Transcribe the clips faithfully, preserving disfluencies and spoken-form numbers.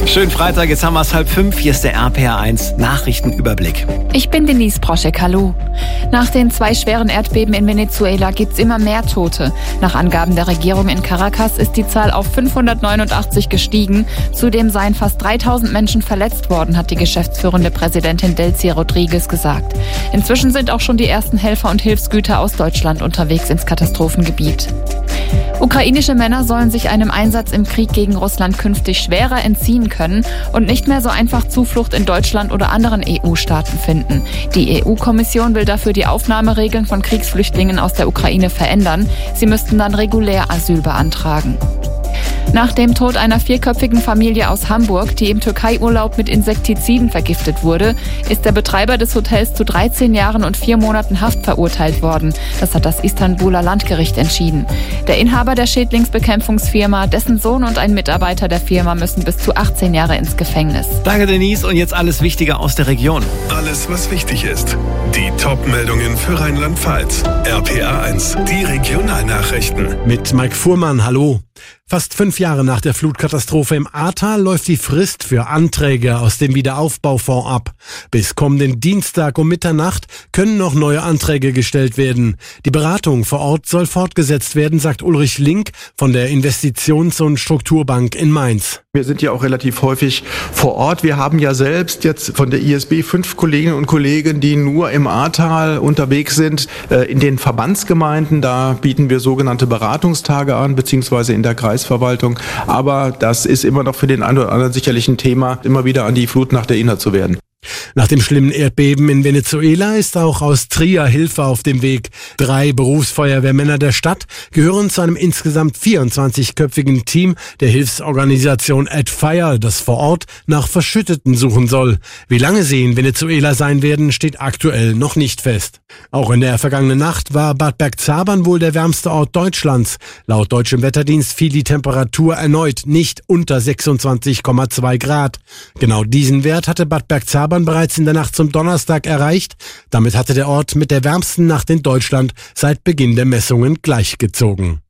Schönen Freitag, jetzt haben wir es halb fünf. Hier ist der R P R eins Nachrichtenüberblick. Ich bin Denise Proschek, hallo. Nach den zwei schweren Erdbeben in Venezuela gibt es immer mehr Tote. Nach Angaben der Regierung in Caracas ist die Zahl auf fünfhundertneunundachtzig gestiegen. Zudem seien fast dreitausend Menschen verletzt worden, hat die geschäftsführende Präsidentin Delcy Rodriguez gesagt. Inzwischen sind auch schon die ersten Helfer und Hilfsgüter aus Deutschland unterwegs ins Katastrophengebiet. Ukrainische Männer sollen sich einem Einsatz im Krieg gegen Russland künftig schwerer entziehen können und nicht mehr so einfach Zuflucht in Deutschland oder anderen E U-Staaten finden. Die E U-Kommission will dafür die Aufnahmeregeln von Kriegsflüchtlingen aus der Ukraine verändern. Sie müssten dann regulär Asyl beantragen. Nach dem Tod einer vierköpfigen Familie aus Hamburg, die im Türkei-Urlaub mit Insektiziden vergiftet wurde, ist der Betreiber des Hotels zu dreizehn Jahren und vier Monaten Haft verurteilt worden. Das hat das Istanbuler Landgericht entschieden. Der Inhaber der Schädlingsbekämpfungsfirma, dessen Sohn und ein Mitarbeiter der Firma müssen bis zu achtzehn Jahre ins Gefängnis. Danke, Denise. Und jetzt alles Wichtige aus der Region. Alles, was wichtig ist. Die Top-Meldungen für Rheinland-Pfalz. R P R eins, die Regionalnachrichten. Mit Mike Fuhrmann, hallo. Fast fünf Jahre nach der Flutkatastrophe im Ahrtal läuft die Frist für Anträge aus dem Wiederaufbaufonds ab. Bis kommenden Dienstag um Mitternacht können noch neue Anträge gestellt werden. Die Beratung vor Ort soll fortgesetzt werden, sagt Ulrich Link von der Investitions- und Strukturbank in Mainz. Wir sind ja auch relativ häufig vor Ort. Wir haben ja selbst jetzt von der I S B fünf Kolleginnen und Kollegen, die nur im Ahrtal unterwegs sind. In den Verbandsgemeinden, da bieten wir sogenannte Beratungstage an, beziehungsweise in der Kreisverwaltung. Aber das ist immer noch für den einen oder anderen sicherlich ein Thema, immer wieder an die Flutnacht erinnert zu werden. Nach dem schlimmen Erdbeben in Venezuela ist auch aus Trier Hilfe auf dem Weg. Drei Berufsfeuerwehrmänner der Stadt gehören zu einem insgesamt vierundzwanzigköpfigen Team der Hilfsorganisation Add Fire, das vor Ort nach Verschütteten suchen soll. Wie lange sie in Venezuela sein werden, steht aktuell noch nicht fest. Auch in der vergangenen Nacht war Bad Bergzabern wohl der wärmste Ort Deutschlands. Laut deutschem Wetterdienst fiel die Temperatur erneut nicht unter sechsundzwanzig Komma zwei Grad. Genau diesen Wert hatte Bad Bergzabern bereits in der Nacht zum Donnerstag erreicht. Damit hatte der Ort mit der wärmsten Nacht in Deutschland seit Beginn der Messungen gleichgezogen.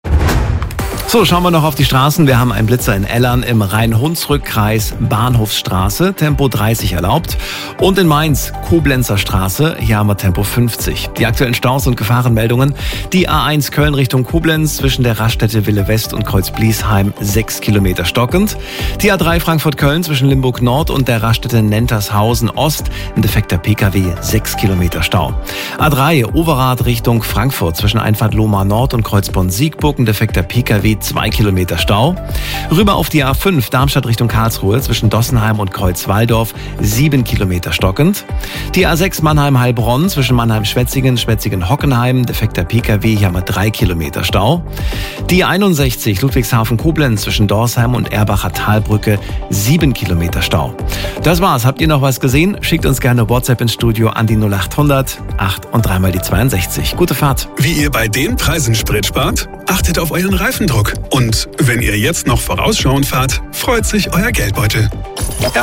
So, schauen wir noch auf die Straßen. Wir haben einen Blitzer in Ellern im Rhein-Hunsrück-Kreis, Bahnhofsstraße, Tempo dreißig erlaubt. Und in Mainz, Koblenzer Straße, hier haben wir Tempo fünfzig. Die aktuellen Staus und Gefahrenmeldungen. Die A eins Köln Richtung Koblenz zwischen der Raststätte Wille West und Kreuz Bliesheim sechs Kilometer stockend. Die A drei Frankfurt-Köln zwischen Limburg Nord und der Raststätte Nentershausen Ost. Ein defekter P K W, sechs Kilometer Stau. A drei Overath Richtung Frankfurt zwischen Einfahrt Lohmar Nord und Kreuzborn-Siegburg. Ein defekter P K W, zwei Kilometer Stau. Rüber auf die A fünf Darmstadt Richtung Karlsruhe zwischen Dossenheim und Kreuzwaldorf sieben Kilometer stockend. Die A sechs Mannheim-Heilbronn zwischen Mannheim-Schwetzingen, Schwetzingen-Hockenheim, defekter P K W, hier haben wir drei Kilometer Stau. Die einundsechzig Ludwigshafen-Koblenz zwischen Dorsheim und Erbacher Talbrücke sieben Kilometer Stau. Das war's. Habt ihr noch was gesehen? Schickt uns gerne WhatsApp ins Studio an die null acht hundert acht und dreimal die zweiundsechzig. Gute Fahrt. Wie ihr bei den Preisen Sprit spart? Achtet auf euren Reifendruck. Und wenn ihr jetzt noch vorausschauend fahrt, freut sich euer Geldbeutel.